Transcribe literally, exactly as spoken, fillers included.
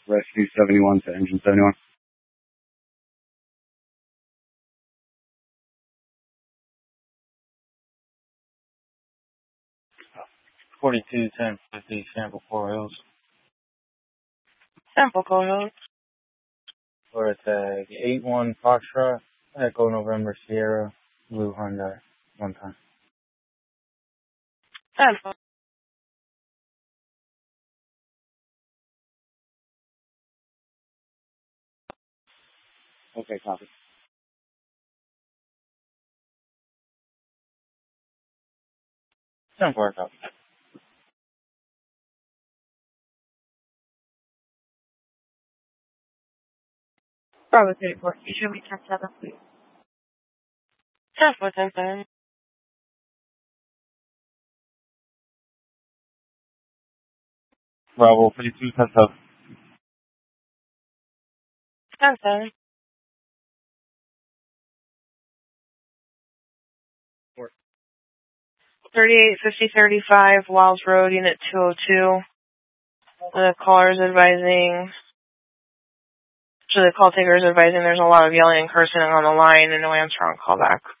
Rescue seventy-one to engine seventy-one. forty-two ten fifty, Sample Coral Hills. Sample Coral Hills. Or it's a eight one Foxtrot, Echo November Sierra, Blue Hyundai, one time. Sample. Okay, copy. ten four, copy. Bravo thirty-four. You should be ten seven, please. ten four, ten seven. Bravo fifty-two ten seven. ten seven. thirty-eight fifty thirty-five, Wiles Road, Unit two oh two. The caller is advising, so the call taker is advising there's a lot of yelling and cursing on the line and no answer on callback.